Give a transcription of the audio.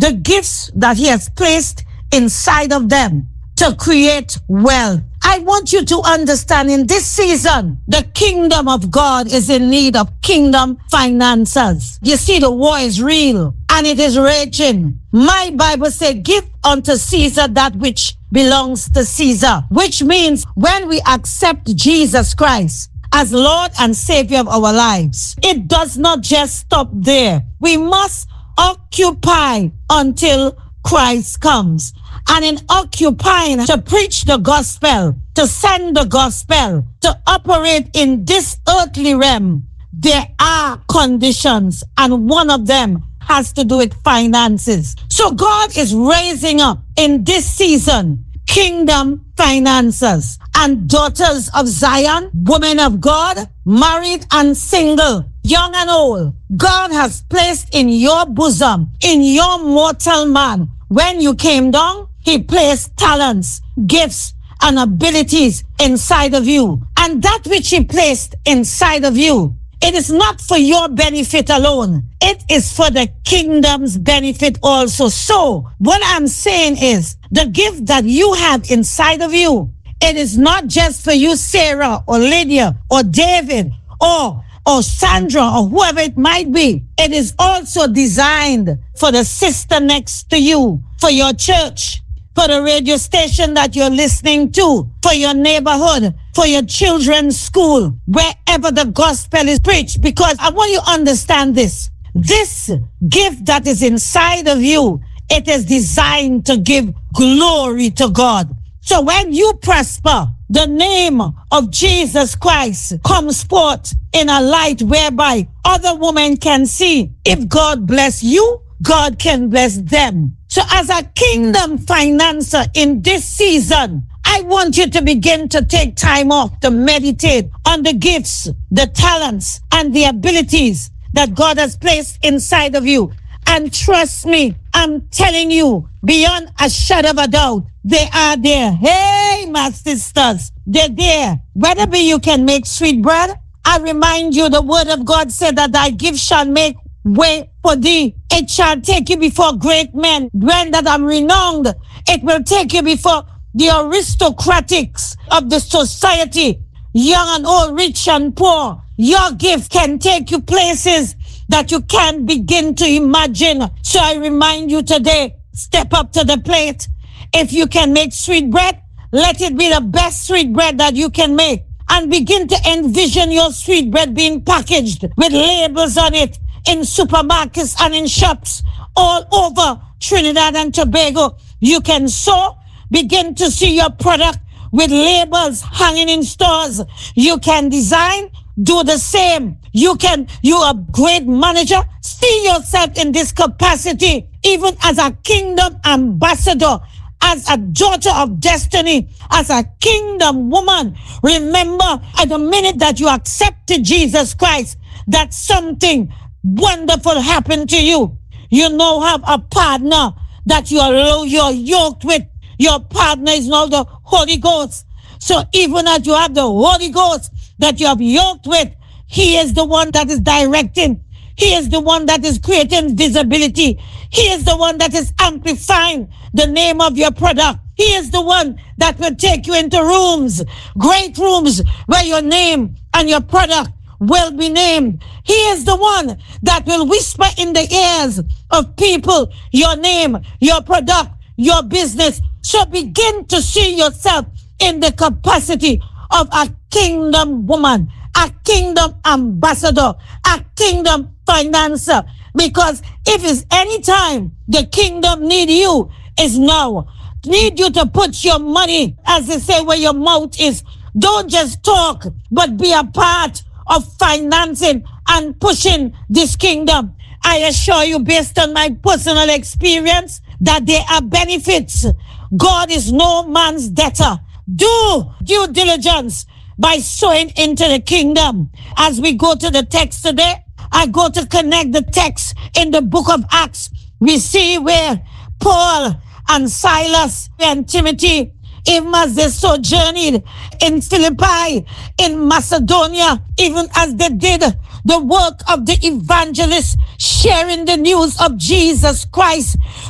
the gifts that he has placed inside of them to create wealth. I want you to understand in this season, the kingdom of God is in need of kingdom finances. You see, the war is real and it is raging. My Bible says, give unto Caesar that which belongs to Caesar, which means when we accept Jesus Christ as Lord and Savior of our lives, it does not just stop there. We must occupy until Christ comes. And in occupying to preach the gospel, to send the gospel, to operate in this earthly realm, there are conditions, and one of them has to do with finances. So God is raising up in this season kingdom finances, and daughters of Zion, women of God, married and single, young and old, God has placed in your bosom, in your mortal man. When you came down, he placed talents, gifts, and abilities inside of you. And that which he placed inside of you, it is not for your benefit alone. It is for the kingdom's benefit also. So what I'm saying is the gift that you have inside of you, it is not just for you, Sarah or Lydia or David or Sandra or whoever it might be. It is also designed for the sister next to you, for your church, for the radio station that you're listening to, for your neighborhood, for your children's school, wherever the gospel is preached. Because I want you to understand this. This gift that is inside of you, it is designed to give glory to God. So when you prosper, the name of Jesus Christ comes forth in a light whereby other women can see. If God bless you, God can bless them. So as a kingdom financer in this season, I want you to begin to take time off to meditate on the gifts, the talents, and the abilities that God has placed inside of you. And trust me, I'm telling you, beyond a shadow of a doubt, they are there. Hey, my sisters, they're there. Whether you can make sweet bread, I remind you, the word of God said that thy gift shall make way for thee. It shall take you before great men. When that I'm renowned, it will take you before the aristocratics of the society, young and old, rich and poor. Your gift can take you places that you can't begin to imagine. So I remind you today, step up to the plate. If you can make sweet bread, let it be the best sweet bread that you can make. And begin to envision your sweet bread being packaged with labels on it in supermarkets and in shops all over Trinidad and Tobago. You can sow, begin to see your product with labels hanging in stores. You can design, do the same. You're a great manager. See yourself in this capacity, even as a kingdom ambassador, as a daughter of destiny, as a kingdom woman. Remember, at the minute that you accepted Jesus Christ, that something wonderful happened to you. You now have a partner that you're yoked with. Your partner is now the Holy Ghost. So even as you have the Holy Ghost that you have yoked with, he is the one that is directing. He is the one that is creating visibility. He is the one that is amplifying the name of your product. He is the one that will take you into rooms, great rooms, where your name and your product will be named. He is the one that will whisper in the ears of people your name, your product, your business. So begin to see yourself in the capacity of a kingdom woman, a kingdom ambassador, a kingdom financer. Because if it's any time the kingdom need you, is now. Need you to put your money, as they say, where your mouth is. Don't just talk, but be a part of financing and pushing this kingdom. I assure you, based on my personal experience, that there are benefits. God is no man's debtor. Do due diligence by sowing into the kingdom. As we go to the text today, I go to connect the text in the book of Acts. We see where Paul and Silas and Timothy, even as they sojourneyed in Philippi, in Macedonia, even as they did the work of the evangelist, sharing the news of Jesus Christ